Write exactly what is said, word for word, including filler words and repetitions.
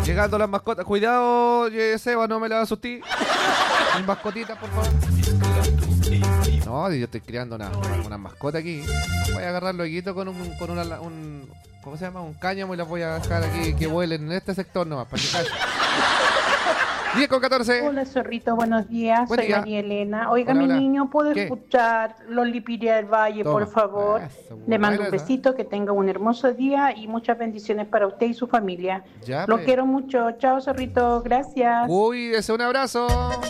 Llegando las mascotas. Cuidado, eh, Seba, no me la asusté. Mis mascotitas, por favor. No, yo estoy criando una, una, una mascota aquí. Voy a agarrar luego con un, con una, un, ¿cómo se llama? Un cáñamo y las voy a dejar aquí que vuelen en este sector nomás, para que callen. diez con catorce. Hola, Zorrito, buenos días. Buen Soy día. María Elena. Oiga, Hola, mi hola. niño, ¿puedo ¿Qué? escuchar Los Lipiria del Valle, Toma. por favor? Eso, Le mando buena un esa. besito, que tenga un hermoso día y muchas bendiciones para usted y su familia. Ya, Lo pe. quiero mucho. Chao, Zorrito. Gracias. Cuídese, un abrazo.